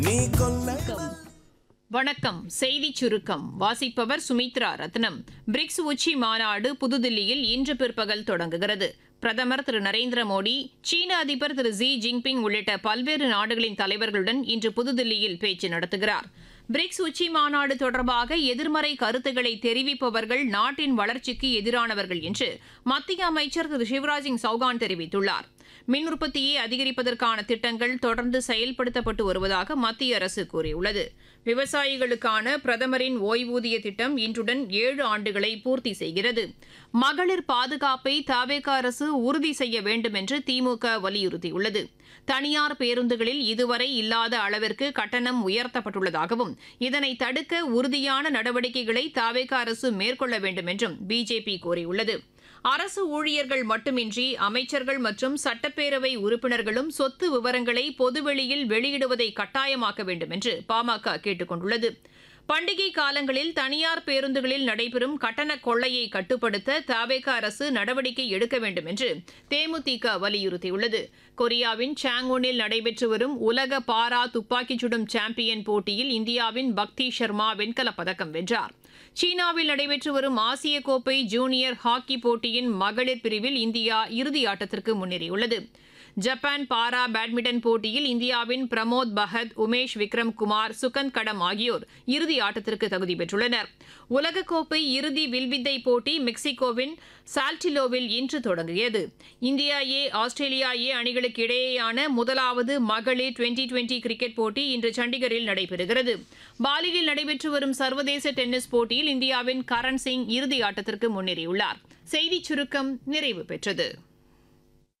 வணக்கம். செய்திச் சுருக்கம் வாசிப்பவர் சுமித்ரா ரத்னம். பிரிக்ஸ் உச்சி மாநாடு புதுதில்லியில் இன்று பிற்பகல் தொடங்குகிறது. பிரதமர் திரு நரேந்திர மோடி, சீன அதிபர் திரு ஜி ஜின்பிங் உள்ளிட்ட பல்வேறு நாடுகளின் தலைவர்களுடன் இன்று புதுதில்லியில் பேச்சு நடத்துகிறார். பிரிக்ஸ் உச்சி மாநாடு தொடர்பாக எதிர்மறை கருத்துக்களை தெரிவிப்பவர்கள் நாட்டின் வளர்ச்சிக்கு எதிரானவர்கள் என்று மத்திய அமைச்சர் திரு சிவராஜ் சிங் சௌகான் தெரிவித்துள்ளார். மின் உற்பத்தியை அதிகரிப்பதற்கான திட்டங்கள் தொடர்ந்து செயல்படுத்தப்பட்டு வருவதாக மத்திய அரசு கூறியுள்ளது. விவசாயிகளுக்கான பிரதமரின் ஓய்வூதிய திட்டம் இன்றுடன் 7 ஆண்டுகளை பூர்த்தி செய்கிறது. மகளிர் பாதுகாப்பை தவேக அரசு உறுதி செய்ய வேண்டும் என்று திமுக வலியுறுத்தியுள்ளது. தனியார் பேருந்துகளில் இதுவரை இல்லாத அளவிற்கு கட்டணம் உயர்த்தப்பட்டுள்ளதாகவும் இதனை தடுக்க உறுதியான நடவடிக்கைகளை தவேக அரசு மேற்கொள்ள வேண்டும் என்றும் பிஜேபி கூறியுள்ளது. அரசு ஊழியர்கள் மட்டுமின்றி அமைச்சர்கள் மற்றும் சட்டப்பேரவை உறுப்பினர்களும் சொத்து விவரங்களை பொதுவெளியில் வெளியிடுவதை கட்டாயமாக்க வேண்டும் என்று பாமக கேட்டுக் கொண்டுள்ளது. பண்டிகை காலங்களில் தனியார் பேருந்துகளில் நடைபெறும் கட்டண கொள்ளையை கட்டுப்படுத்த தவேக அரசு நடவடிக்கை எடுக்க வேண்டும் என்று தேமுதிக வலியுறுத்தியுள்ளது. கொரியாவின் சாங்வோனில் நடைபெற்று வரும் உலக பாரா துப்பாக்கிச் சுடும் சாம்பியன் போட்டியில் இந்தியாவின் பக்தி சர்மா வெண்கலப் பதக்கம் வென்றார். சீனாவில் நடைபெற்று வரும் ஆசிய கோப்பை ஜூனியர் ஹாக்கி போட்டியின் மகளிர் பிரிவில் இந்தியா இறுதி ஆட்டத்திற்கு முன்னேறியுள்ளது. ஜப்பான் பாரா பேட்மிண்டன் போட்டியில் இந்தியாவின் பிரமோத் பகத், உமேஷ் விக்ரம் குமார், சுகந்த் கடம் ஆகியோர் இறுதி ஆட்டத்திற்கு தகுதி பெற்றுள்ளனர். உலகக்கோப்பை இறுதி வில்வித்தை போட்டி மெக்சிகோவின் சால்டிலோவில் இன்று தொடங்கியது. இந்தியா ஏ, ஆஸ்திரேலியா ஏ அணிகளுக்கு இடையேயான முதலாவது மகளிர் டுவெண்டி கிரிக்கெட் போட்டி இன்று சண்டிகரில் நடைபெறுகிறது. பாலியில் நடைபெற்று வரும் சர்வதேச டென்னிஸ் போட்டியில் இந்தியாவின் கரண் சிங் இறுதி ஆட்டத்திற்கு முன்னேறியுள்ளார். செய்திச் சுருக்கம் நிறைவு பெற்றது.